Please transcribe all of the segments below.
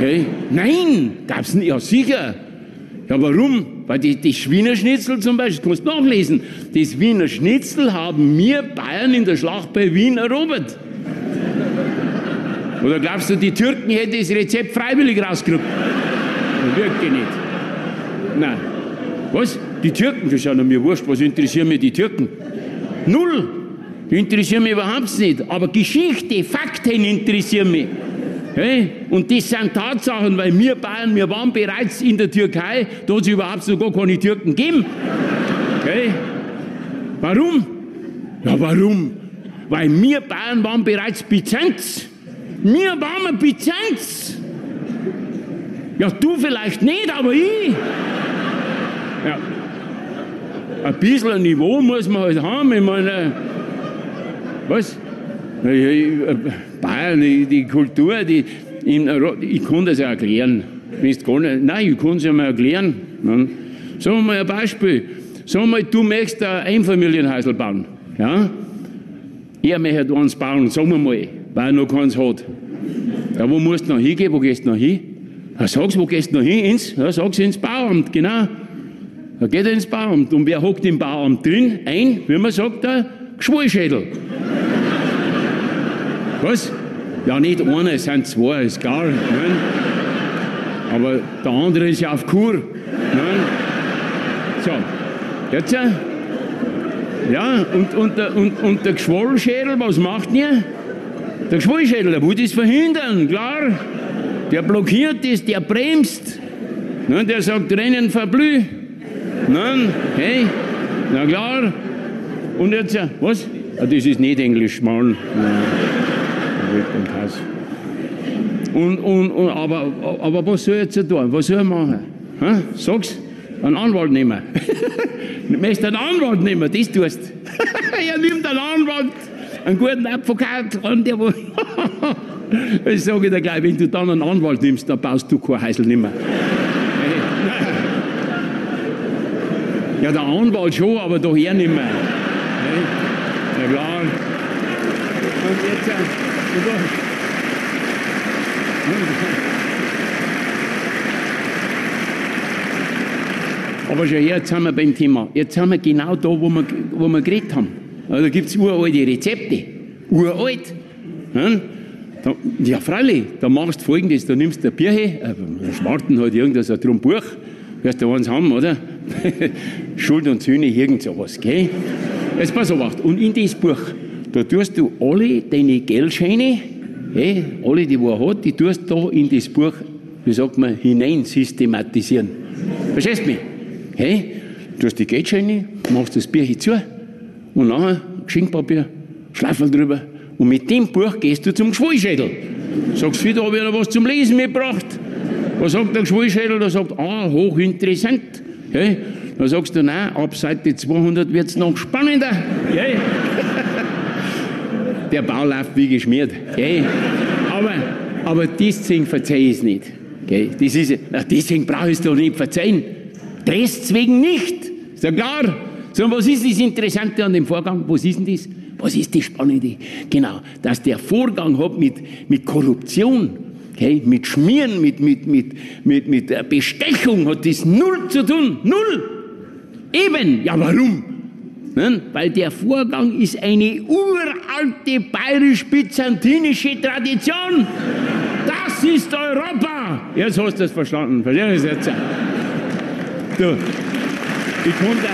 Okay? Nein, gab's nicht. Ja, sicher. Ja, warum? Weil das Wiener Schnitzel zum Beispiel, das kannst du nachlesen, das Wiener Schnitzel haben wir Bayern in der Schlacht bei Wien erobert. Oder glaubst du, die Türken hätten das Rezept freiwillig rausgekriegt? Wirklich nicht. Nein. Was? Die Türken, das ist ja mir wurscht, was interessieren mich die Türken? Null. Die interessieren mich überhaupt nicht. Aber Geschichte, Fakten interessieren mich. Hey? Und das sind Tatsachen, weil wir Bayern, wir waren bereits in der Türkei, da hat es überhaupt noch gar keine Türken gegeben. Hey? Warum? Ja, warum? Weil wir Bayern waren bereits Byzanz. Wir waren Byzanz. Ja, du vielleicht nicht, aber ich. Ja. Ein bisschen Niveau muss man halt haben. Ich meine, was? Bayern, die Kultur, ich kann das ja erklären. Nein, ich kann es ja mal erklären. Sagen wir mal ein Beispiel. Sagen wir mal, du möchtest ein Einfamilienhaus bauen. Ja? Er möchte eins bauen, sagen wir mal, weil er noch keins hat. Ja, wo musst du noch hingehen? Wo gehst du noch hin? Ja, sag's, wo gehst du noch hin? Sag's ins Bauamt, genau. Da geht er ins Bauamt. Und wer hockt im Bauamt drin? Wie man sagt, der Geschwollschädel. Was? Ja, nicht einer, es sind zwei, ist klar. Nein. Aber der andere ist ja auf Kur. Nein. So, jetzt. Ja, und der Geschwollschädel, was macht ihr? Der Geschwollschädel, der will das verhindern, klar. Der blockiert das, der bremst. Nein, der sagt, Rennen verblüh. Nein, hey, na klar. Und jetzt, was? Ah, das ist nicht Englisch, Mann. Aber was soll ich jetzt tun? Was soll ich machen? Ha? Sag's, einen Anwalt nehmen. Du möchtest einen Anwalt nehmen, das tust. Er nimmt einen Anwalt, einen guten Advokat, der wo. Ich sage dir gleich, wenn du dann einen Anwalt nimmst, dann baust du kein Häusl nicht mehr. Ja, der Anwalt schon, aber daher nicht mehr. Ja, klar. Und jetzt. Aber schon jetzt sind wir beim Thema. Jetzt sind wir genau da, wo wir geredet haben. Also, da gibt es uralte Rezepte. Uralt. Ja, freilich, da machst du Folgendes: Da nimmst du eine Birche, einen Schwarten halt irgendein so ein Buch, wirst du eins haben, oder? Schuld und Sühne, irgend sowas, gell? Jetzt pass auf, und in das Buch, da tust du alle deine Geldscheine, alle, die er hat, die tust du da in das Buch, wie sagt man, hinein systematisieren. Verstehst du mich? Hey, du hast die Geldscheine, machst das Bierchen zu und nachher Geschenkpapier, Schleifel drüber und mit dem Buch gehst du zum Geschwollschädel. Sagst du, da habe ich noch was zum Lesen mitgebracht. Was sagt der Geschwollschädel? Der sagt, hochinteressant. Hey, dann sagst du, nein, ab Seite 200 wird es noch spannender. Hey. Der Bau läuft wie geschmiert. Hey. Aber deswegen verzeih ich es nicht. Okay? Deswegen brauche ich es doch nicht verzeihen. Deswegen nicht. Ist ja klar. So, was ist das Interessante an dem Vorgang? Was ist denn das? Was ist das Spannende? Genau, dass der Vorgang hat mit Korruption, okay? Mit Schmieren, mit Bestechung hat das null zu tun. Null. Eben. Ja, warum? Nein, weil der Vorgang ist eine uralte bayerisch-byzantinische Tradition. Das ist Europa. Jetzt hast du es verstanden. Verstehst du das jetzt? Du, ich konnte.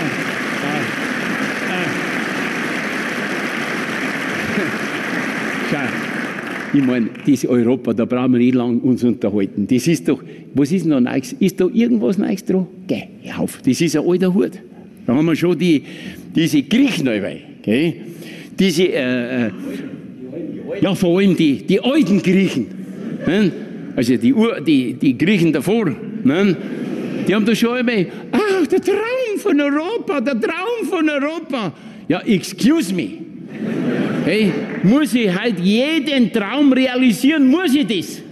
Schau, ich meine, das Europa, da brauchen wir nicht lange uns unterhalten. Das ist doch, was ist noch Neues? Ist da irgendwas Neues dran? Geh, hör auf, das ist ein alter Hut. Da haben wir schon diese Griechen dabei. Okay? Diese, ja, vor allem die alten Griechen. Ne? Also die Griechen davor. Ne? Die haben da schon einmal, der Traum von Europa, der Traum von Europa. Ja, excuse me. Hey, muss ich halt jeden Traum realisieren? Muss ich das?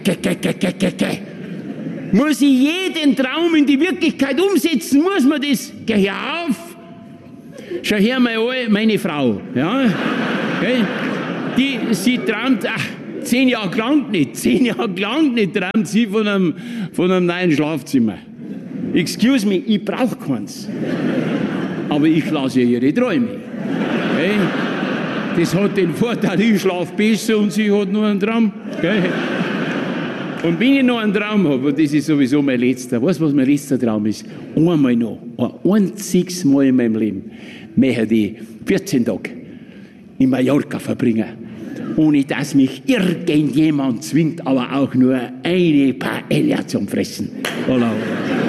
Muss ich jeden Traum in die Wirklichkeit umsetzen? Muss man das? Geh auf! Schau her, meine Frau. Ja? Hey, sie träumt, 10 Jahre lang nicht. 10 Jahre lang nicht träumt sie von einem neuen Schlafzimmer. Excuse me, ich brauche keins. Aber ich lasse ja ihre Träume. Okay? Das hat den Vorteil, ich schlafe besser und sie hat nur einen Traum. Okay? Und wenn ich noch einen Traum habe, und das ist sowieso mein letzter, weißt du, was mein letzter Traum ist? Einmal noch, ein einziges Mal in meinem Leben, möchte ich 14 Tage in Mallorca verbringen, ohne dass mich irgendjemand zwingt, aber auch nur eine Paella zum Fressen. Voilà.